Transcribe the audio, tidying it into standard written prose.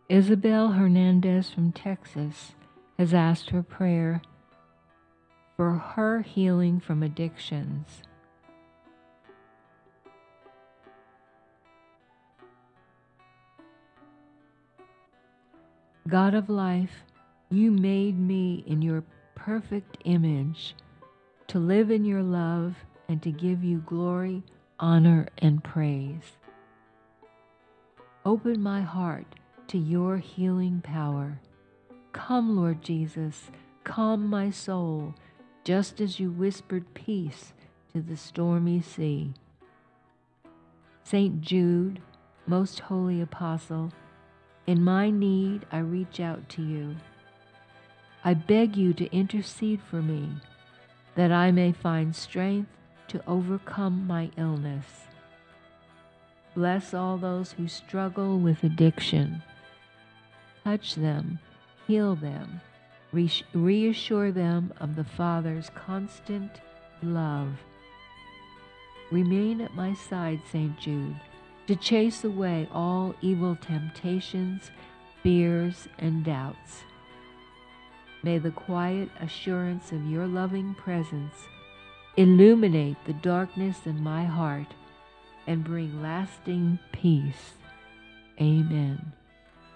Isabel Hernandez from Texas has asked for prayer for her healing from addictions. God of life, you made me in your perfect image to live in your love and to give you glory, honor, and praise. Open my heart to your healing power. Come, Lord Jesus, calm my soul, just as you whispered peace to the stormy sea. Saint Jude, most holy apostle, in my need I reach out to you. I beg you to intercede for me, that I may find strength to overcome my illness. Bless all those who struggle with addiction. Touch them, heal them, reassure them of the Father's constant love. Remain at my side, St. Jude, to chase away all evil temptations, fears, and doubts. May the quiet assurance of your loving presence illuminate the darkness in my heart and bring lasting peace. Amen.